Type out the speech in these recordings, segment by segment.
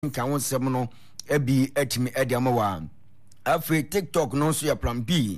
nka wonsem no ebi etimi ediamawa afi TikTok no so ya plan B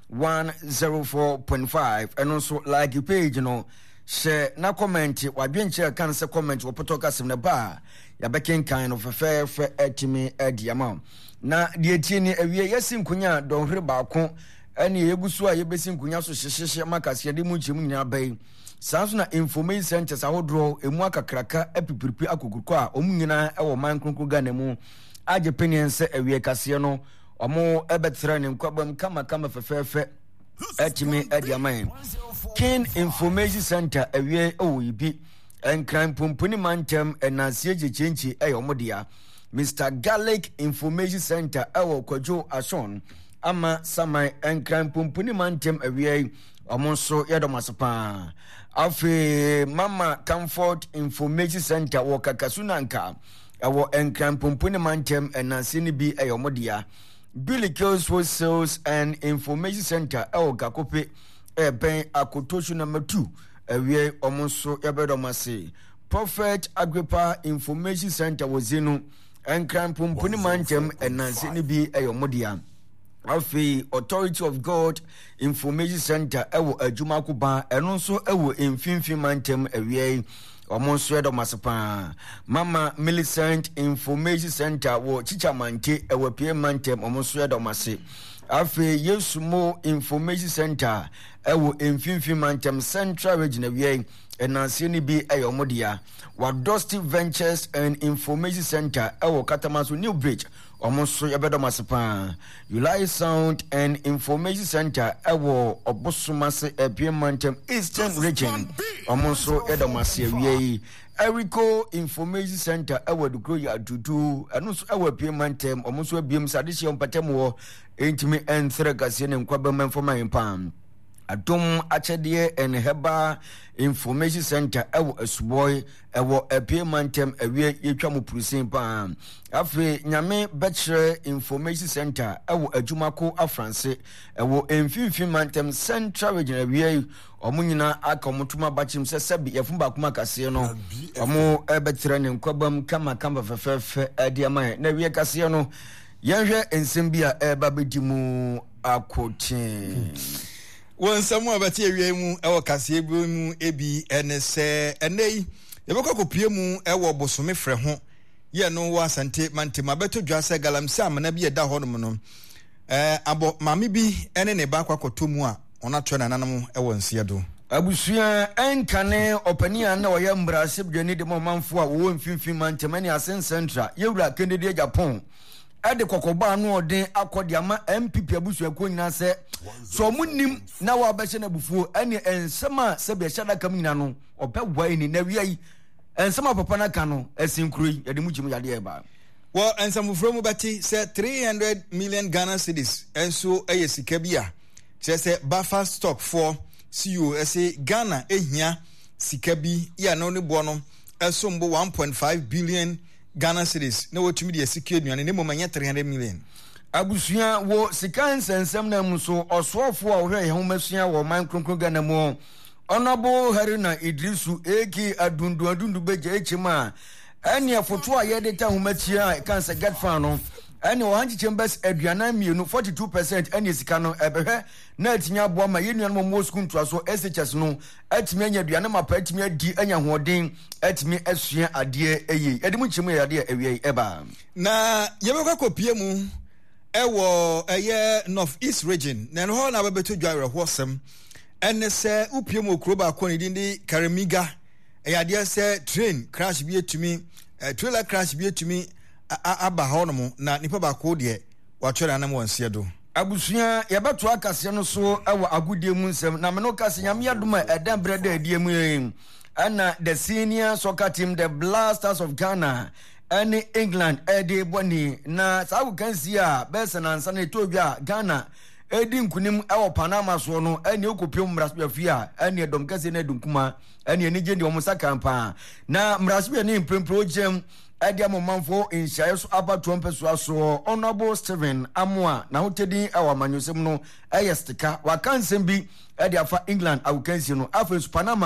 104.5 eno so like page no share na comment wadwenche kan se comment wopoto kasem na ba ya beken kan no fefe etimi ediama na de tie ni awie yasin kunya donhre baako ene yegusu a yebesin kunya so hyehye makase de mu nchemu nyina bai sanso na information center sahodro emu akakraka epipiripi akokurko a omu nyina ewo man kronkro Ghana mu age penense awie kase no omo ebetra ne nkwabam kama fefefe etimi ediaman Kin Information Center awie oyibi enkran pomponi mantem enansie jechenchi omodia Mr. Garlic Information Center ewo Kwajo Ashon ama samai enkran pomponi mantem awie omonso yedomasepa afi Mama Comfort Information Center wo Kakasunanka ewo enkran pomponi mantem enansie ni bi omodia Billy Kills for Sales and Information Center ewo Gakope ben akotoshu number 2 awie omonso yebedomase Prophet Agrippa Information Center wozenu enkran pomponi mantem enansie ni bi omodia afi Authority of God Information Center ewo adwumakuba eno nso ewo emfinfin mantem awie omonso edomasepa Mama Millicent Information Center wo Chichamante ewo pie mantem omonso edomase afi Yesumo Information Center ewo emfinfin mantem Central Region awie enansie ni bi omodia Wadosti Ventures and Information Center ewo Katamaso New Bridge omonso yebedomasepa Ulai Sound and Information Center ewo Obosumase epie mantem Eastern Region omonso edomase awie Erico Information Center ewo Dukro ya dudu anunso ewo epie mantem omonso abiem sadehye ompatemo entimi enthre gase ne nkwabam mfoma impam Adom achede en heba Information Center ewo Asuboy ewo epie mantem awie yetwa mu purusin pa afi nyame Bachelor Information Center ewo adwumako afranse ewo emfinfin mantem Central Region awie omunyina akomutuma bachim se sabi yefumba kuma kase no omo ebetre ne nkwabam kama fefefe ediama na wie kase no yenhwe ensembia ebabedimu akotin Wonsamu abati awie mu ewo kase ebu mu ebi enese enei yebekọ kopie mu ewo bosome frɛ ho ye no wa asante mantema beto dwase galamsa amana bi eda ho no abo mame bi ene ne ba kwakoto mu a ona to na nanam ewo nsie do abusua enkane opania na oye mbrase bdwani de momamfo a wo mfimfim mantema ne asen central yewura Kennedy Japan ade kokoba no odin akodi ama MPP abusua ko nyina se so munim na wa ba na bufuo ene ensema se be hyada kam nyina no obewai ni na wiai ensema papa na ka no asinkroi yade mugim yade eba wo ensamufro mu bati se 300 million Ghana cedis enso sika bia se buffer stock for CEO ese Ghana ehia sika bi ya no ne bo no esombo 1.5 billion Ghana cedis na wotumi de sika aduane ne momanya 300 million abusua wo sika nsensem na mu so osofo a ohwe ho masua wo man kronkro Ghana mu Honorable Haruna Idrisu eki adundu beje echima ene afoto a yede ta homachia kansa get fan no ene wo hanchi chambers aduana mienu 42% ene sika no ebehwe na atinya boa ma yenuan mo mo school ntoaso SHS no atimi anya aduana mapa atimi adi anya hoden atimi asua ade eye edimu chimu ade ewie eba na yebekọ kopie mu ewo eye North East Region na no na bebeto dware hosem ene se upie mu okroba akoni dindi Karamiga ade se train crash bi etumi trailer crash bi etumi aba hono na nipa ba ko de watwere anam wanse do abusua yabeto akase no so ewo agudie mu nsem na me no kase nyame adoma edan breda adie mu ana the senior soccer team the Blasters of Ghana and England ede boni na sa ku kansi a besa na nsa na etobia Ghana edi nkunim ewo Panama so no ene okopiem mrasbia ene dom kase na dunkuma ene ni je ndi omusa kampa na mrasbia ni prempro gem edi amomamfo inshaye so aba trompeso aso Honorable Stephen Amoa na hotedi ewo manyosem no eyestika wakansem bi edi afa England awukansi no afa Panama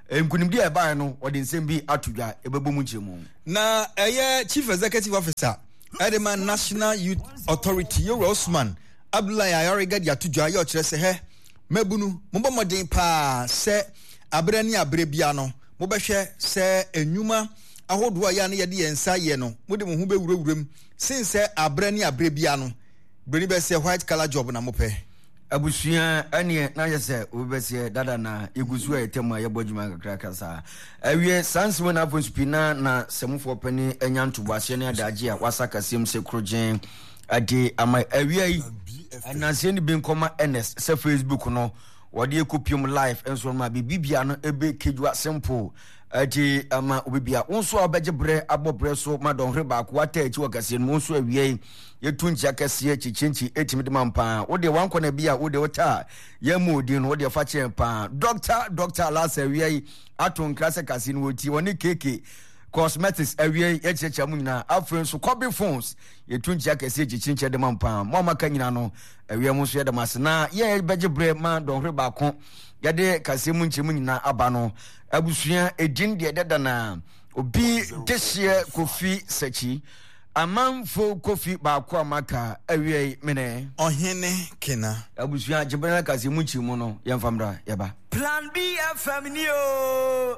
nkunimdi e ba no odi nsem bi atodwa ebebomu nchemu na chief executive officer Edema National Youth Authority Yoro Osman Abdullahi Ayariga di atodwa ye o kire se he mabunu mobomoden pa se abrani abrebia no mobehwe se enwuma ahodo ya na ye de yensa ye no mode mo hu be wurawuram since abrani abrebia no brani be se white collar job na mope abusua ane na yese obese dada na egusu etemu ayebojuma kakra kasa awie sansimo na fonspina na semufo pani enyantoboase ne adaje a wasaka sem se krogen ade ama awie na se ni benkoma ns se Facebook no wode ekopium live enso ma bibia no ebe kejua simple ade ama obibia wonso obeje bre abobre so madon hre ko wata echi wakase no wonso awie yetunchi akase chichinchi etimide mampa wode wanko na bia wode wota yamudi no wode fa chempa doctor last awie aton klase kase no woti woni keke cosmetics awie yechecha mu nyina afren so copy phones yetunchi akase chichinchi de mampa mo maka nyina no awie mu so yedamase na ye beje bre ma don hre ko yade kase mu nchemu nyina aba no abusua edin de dada na obi dehye Kofi Sachi amanfo Kofi ba ko amaka awie mene ohene kena abusua jibana kase mu nchemu no yemfamra yaba Plan B FM ni yo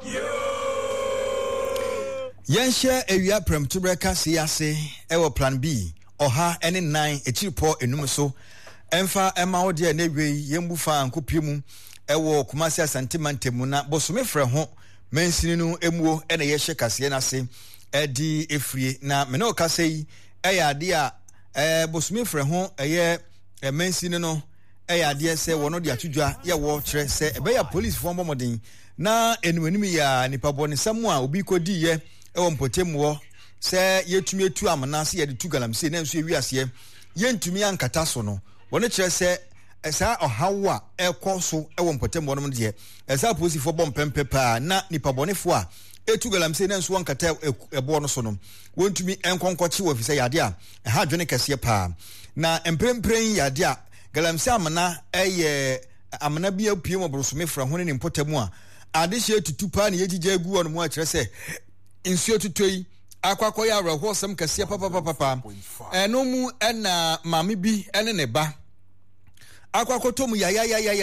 yenhye awia premtubre kase ase ewo Plan B oha ene 9 echiripo enum so emfa ema wode na ewei yembufa ankopiemu ewo Kumasi Asante Mantemu na bosome frɛ ho mansini no emuo ene yehye kase na se edi efrie na mene okase yi eyade a bosome frɛ ho eye mansini no eyade se wono de atudwa ye wo kyerɛ se ebeya police fo mbomodin na enuanim ya nipa bone samu a obi kodi ye ewo mpotemu wo se yetumi etu amana se ye de tu galamse na nso ewiase yentumi ankata so no wono kyerɛ se esa ohawa ekoso ewo mpotemu wono de esa police fo bom pempepa na nipa bonefo a etu galamse na nso wankata ebo no so no wontumi enkonkɔkye wo fise yade a ha dwene kase pa na emprempren yade a galamse amana amana bia piem obrosome fra ho ne mpotemu a adehye tutu pa na yegige agu wono mu a kyerɛ se nsuo tutoi akwakoya awrahosem kase papa eno mu na mame bi ene ne ba akwakotom ya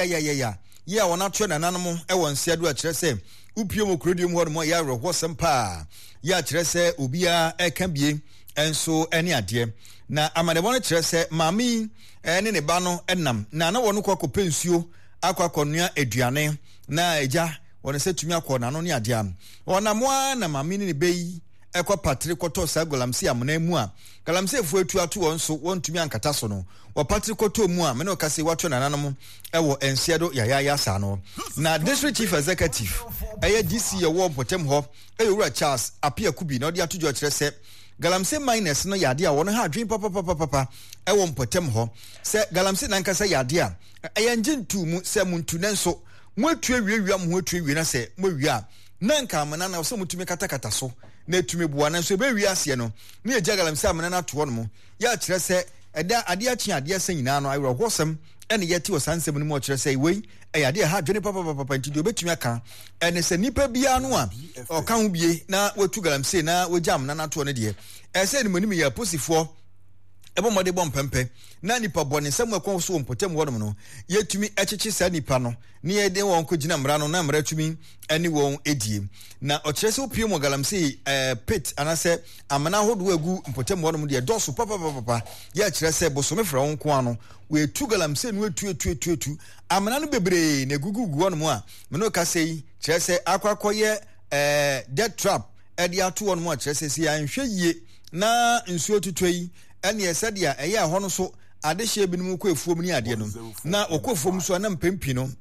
ye wona twe nananom ewo nseado a kyerɛ se upiem okrodium ho no ya awrahosem pa ya kyerɛ se obia eka bie enso ene ade na amadebo no kyerɛ se mame ene ne ba no enam na wono kwakɔpɛ nsuo akwakonua aduane na eja wona se tumi akɔ nano ne ade am wona moa na mame ne beyi ekɔ patri kɔtɔ sa golamse amona mu a galamse fu atu ato won so won tumi ankata so no wo patri kɔtɔ mu a me no kase wato nananom ewo enseado yaya sa no na district chief executive DC ye wo potem ho eyura Charles Apia Kubi na odi atodwo kyerɛ se galamse minus no yade a wono ha adwen papa ewo potem ho se galamse nankasa yade a eyenjentu mu se muntu nenso mo atu awiawia mo atu awie na se mo awia na nka amana na so mutumi katakata so na etumi bua na so be wi ase no na eja galamse amana na to no mo ya kyerɛ se eda ade achi ade asa nyina no ayro hosem ene yeti osansem no mo kyerɛ se wei eyade ha dwene papa nti de obetumi aka ene se nipa bia no a ɔka ho bie na watu galamse na wagya amana na to no de ese ne monim ya posifo ebo mode bom pempe na nipa bone nsem akon so mpotem wonum no yetumi ekyeche sa nipa no ne yede won ko gina mra no na mra tumi ani won edie na okyerese opie mo galamse pit anase amana hodo agu mpotem wonum de doso papa ya kyerese bosome fra won ko ano we tu galamse no etu amana no bebre na gugugu wonum a me no ka sei kyerese akwakoye death trap edi ato wonum a kyerese si anhwe yie na nsuo tutoi ene esadia eye ho no so adehye binum ko efuom ni ade no na okofuom so na mpempi no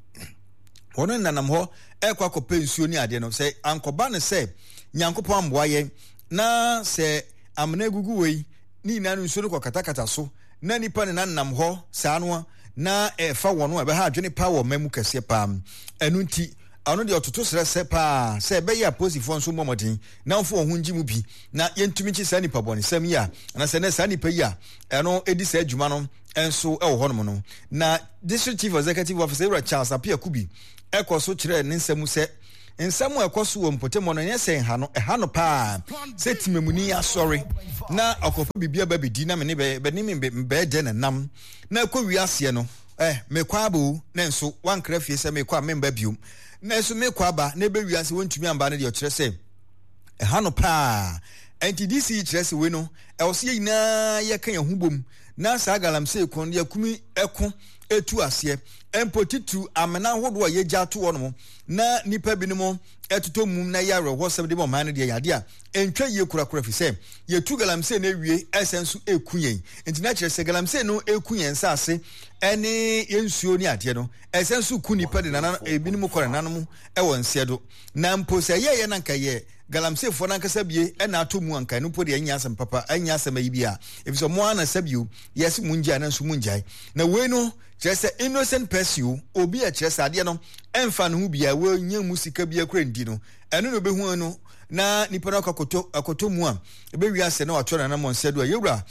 wono nanam ho ekwa kopa nsuo ni ade no se ankoba ne se nyankopon amboaye na se amna gugu wei ni na nsuo no kokatakata so na nipa ne nanam ho saa no na efa wono ebe ha adwene pa wo mamu kase pa enu nti ano de ototo srese pa se be ya posifo nso momodin na mfo ho ngi mu bi na yentumi chi sa nipa bone sam ya na se na sa nipa ya eno edi sa adwuma no enso e wo honom no na district chief executive officer Charles Apia Kubi ekoso kire ne nsam se nsɛm a ɛkɔ so wɔ mpɔtam no nyɛ sɛ ɛha no paa sɛ timamuni asɔre na ɔkɔfa bibia ba bɛdi na mene bɛɛdɛ ne nam na ɛkɔ wiaseɛ no mekɔ aba na nso wankra fie sɛ mekɔ a memba biom na nso mekɔ aba na ɛbɛ wiase wɔntumi amba no deɛ ɔkyerɛ sɛ ɛha no paa ɛnti disi kyerɛ sɛ wei no ɛwɔ sɛ yɛ nyinaa yɛka yɛn ho bom na saa galamsey kɔn de akumi ɛko etu aseɛ empotitu amena ahodoɔ a yɛgya ato hɔ no na nipa bi no mo ɛtotɔ mum na yɛ awerɛhɔ sɛm de ma ɔman no deɛ yade a ɛntwa yie korakora fi sɛ yɛtu galamsey no awie ɛsɛ nso ɛku yɛn nti na kyerɛ sɛ galamsey no ɛku yɛn nsa ase ɛne yɛnsuo ne adeɛ no ɛsɛ nso ku nipa de ebinom kɔ nananom ɛwɔ nseɛ do na mpo sɛ yɛyɛ na nka yɛ galamsey fo na nkasa bie ɛna ato mu anka no po de anya asɛm papa anya asɛm ayi bia efisɛ mo ana sabio yɛse mu ngya na nso mu ngyae na wei no kyerɛ sɛ innocent person obi a kyerɛ sɛ adeɛ no ɛmfa no ho bia wɔnya mu sika bia kora ndi no ɛno no bɛhu no na nipa no akoto mu a ɛbɛwi asɛ na watɔ na namɔ nsɛ do a yɛwura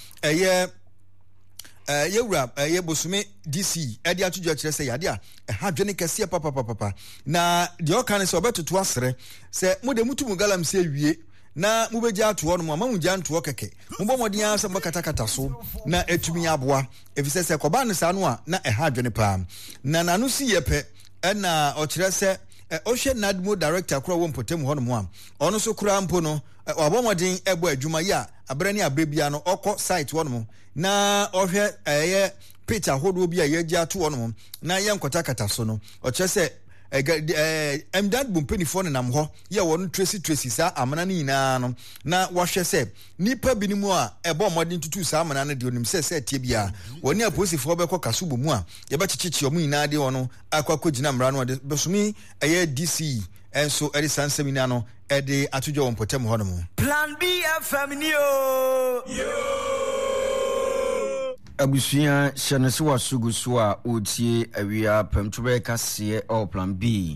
ɛyɛ bosome DC ɛde ato dwa kyerɛ sɛ yade a ɛha dwene kɛseɛ papa na deɛ ɔka ne sɛ ɔbɛtoto asrɛ sɛ mode mutu mu galamsey awie na mubɛgya atoɔ no mu ama mugya ntoɔ kɛkɛ mobɔ mmɔden ara sɛ mobɛkatakata so na ɛtumi aboa ɛfisɛ sɛ kɔbaa no saa no a na ɛha adwene paa na nano si yɛ pɛ ɛna ɔkyerɛ sɛ ɔhwɛ nadmo director kora wɔ mpɔtam hɔ no mu a ɔno so koraa mpo no ɔbɔ mmɔden ɛbɔ adwuma yi a aberɛ ne aberɛ bia no ɔkɔ site hɔ no mu na ɔhwɛ ɛyɛ pitch ahodoɔ bi a yɛgya ato hɔ no mu na yɛnkɔtakata so no ɔkyerɛ sɛ mdad bumpanifoɔ no nam hɔ yɛ wɔn tracy saa amana no nyinaa no na wɔhwɛ sɛ nipa bi no mu a ɛbɔ mmɔden tutu saa amana no deɛ onim sɛ tie bia wɔne apolisifoɔ bɛkɔ kaso bɔ mu a yɛbɛkyekyekye ɔmo nyinaa de wɔn no akɔgyina mmara no ɔde bɛsomi ɛyɛ DC ɛnso ɛde saa nsɛm nyinaa no ɛde ato dwa wɔn mpɔtam hɔ no mu. Plan B FM ni o. abusua hyɛ no sɛ wasugu so a ɔtie awia pɛmtwerɛ kaseɛ Plan B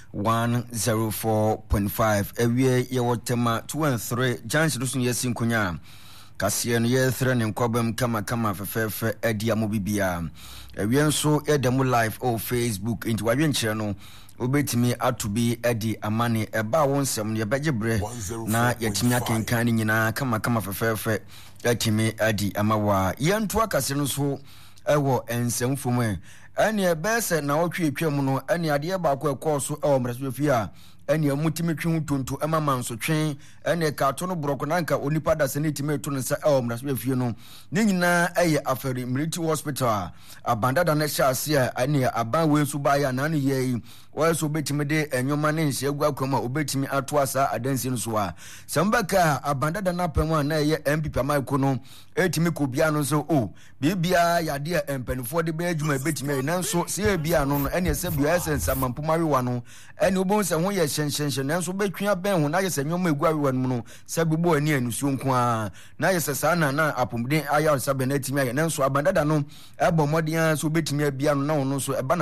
104.5 awia yɛwɔ tema 2 and 3 Jansi do so yɛsi nkonya kaseɛ no yɛthre ne nkɔbam kama fɛfɛɛfɛ adi amo bibia awia nso yɛda live Facebook nti wadwe nkyerɛ no obetimi ato bi adi amane ɛba wo nsɛm no yɛbɛgye berɛ na yɛtumi akenkan no nyinaa kama fɛfɛɛfɛ yɛtumi adi amawa yɛnto akase no so ɛwɔ nsɛm fom ɛne ɛbɛsɛ na wɔtwe etwa mu no ɛne adeɛ baako ɛkɔɔ so ɛwɔ mmaraso fie a ɛne amutimi twe ho tonto ɛma manso twe ɛne kato no borɔko nanka onipa da sɛ ne timi to no sɛ ɛwɔ mmaraso fie no ne nyinaa ɛyɛ afɛre military hospital a abandada no hyɛ ase a ɛne aban wei so baayɛ na no yɛ wɔyɛ so obetimi de enwoma ne nhyɛ gu akwam a obetimi ato asa adansi no so a sɛmbɛka abandada no apam a na ɛyɛ MPP amaiko no etimi kɔ bia no so bibia yade a empanifoɔ de bɛ adwuma betimi nanso sɛ bia no ɛne sɛ bia ɛsɛ nsamampomarewa no ɛne obon sɛ ho yɛ hyɛnhyɛnhyɛ nanso betwia bɛn ho na yɛ sɛ nwoma egu arewa no mu no sɛ bibɔ ani anusuo nko a na yɛ sɛ saa na apomden ayɛ sɛ bɛ na etimi ayɛ nanso abandada no ɛbɔ mmɔden so betimi abia no na ono so ɛba